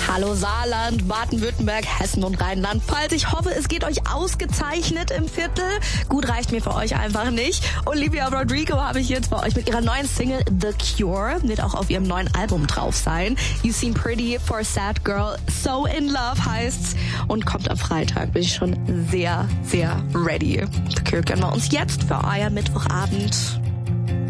Hallo Saarland, Baden-Württemberg, Hessen und Rheinland-Pfalz. Ich hoffe, es geht euch ausgezeichnet im Viertel. Gut reicht mir für euch einfach nicht. Olivia Rodrigo habe ich jetzt bei euch mit ihrer neuen Single The Cure. Wird auch auf ihrem neuen Album drauf sein. You Seem Pretty for a Sad Girl. So in Love heißt's. Und kommt am Freitag. Bin ich schon sehr, sehr ready. The Cure gönnen wir uns jetzt für euer Mittwochabend.